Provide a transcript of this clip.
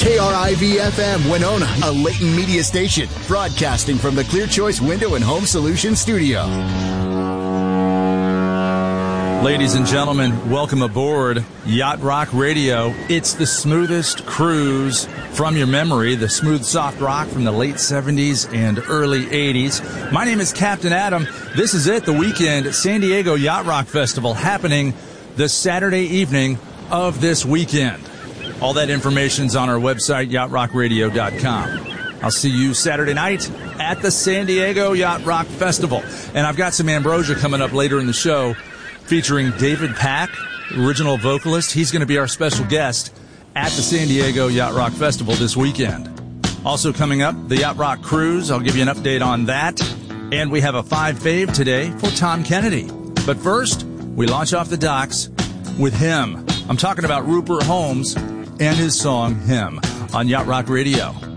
KRIV-FM Winona, a Layton media station, broadcasting from the Clear Choice Window and Home Solutions studio. Ladies and gentlemen, welcome aboard Yacht Rock Radio. It's the smoothest cruise from your memory, the smooth, soft rock from the late 70s and early 80s. My name is Captain Adam. This is it, the weekend San Diego Yacht Rock Festival, happening the Saturday evening of this weekend. All that information's on our website, yachtrockradio.com. I'll see you Saturday night at the San Diego Yacht Rock Festival. And I've got some ambrosia coming up later in the show featuring David Pack, original vocalist. He's going to be our special guest at the San Diego Yacht Rock Festival this weekend. Also coming up, the Yacht Rock Cruise. I'll give you an update on that. And we have a 5 fave today for Tom Kennedy. But first, we launch off the docks with Him. I'm talking about Rupert Holmes and his song, Him, on Yacht Rock Radio.